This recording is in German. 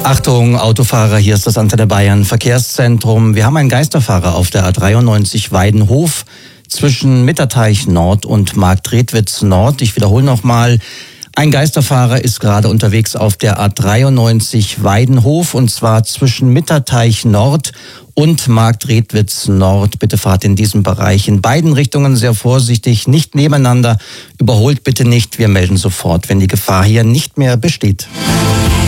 Achtung, Autofahrer, hier ist das Antenne Bayern Verkehrszentrum. Wir haben einen Geisterfahrer auf der A93 Weidenhof zwischen Mitterteich Nord und Marktredwitz Nord. Ich wiederhole nochmal, ein Geisterfahrer ist gerade unterwegs auf der A93 Weidenhof und zwar zwischen Mitterteich Nord und Marktredwitz Nord. Bitte fahrt in diesem Bereich in beiden Richtungen sehr vorsichtig, nicht nebeneinander. Überholt bitte nicht, wir melden sofort, wenn die Gefahr hier nicht mehr besteht.